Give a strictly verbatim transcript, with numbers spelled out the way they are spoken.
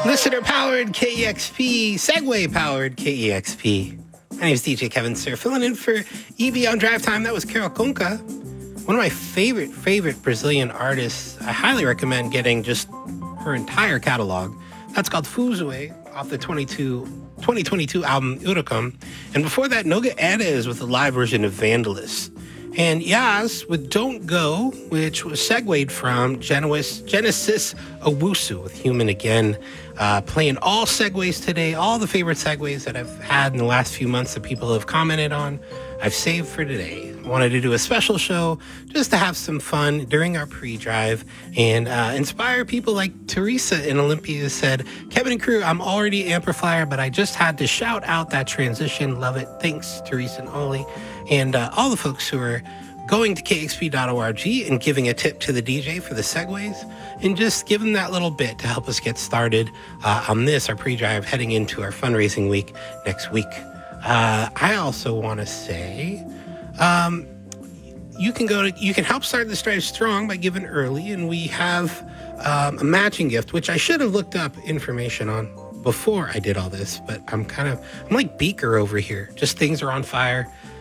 Listener powered K E X P, Segway powered K E X P. My name is D J Kevin Sir, filling in for Evie on Drive Time. That was Carol Conca, one of my favorite, favorite Brazilian artists. I highly recommend getting just her entire catalog. That's called Fuzue, off the twenty-two, twenty twenty-two album Huracan. And before that, Noga Erez with a live version of Vandalist. And Yas with Don't Go, which was segued from Genesis, Genesis Owusu with Human Again. Uh, playing all segues today, all the favorite segues that I've had in the last few months that people have commented on, I've saved for today. I wanted to do a special show just to have some fun during our pre-drive and uh, inspire people like Teresa in Olympia said, Kevin and crew, I'm already Amplifier, but I just had to shout out that transition. Love it. Thanks, Teresa and Oli. And uh, all the folks who are going to K X P dot org and giving a tip to the D J for the segues and just giving that little bit to help us get started uh, on this, our pre-drive, heading into our fundraising week next week. Uh, I also want to say um, you can go to, you can help start this drive strong by giving early, and we have um, a matching gift, which I should have looked up information on before I did all this, but I'm kind of, I'm like Beaker over here. Just things are on fire.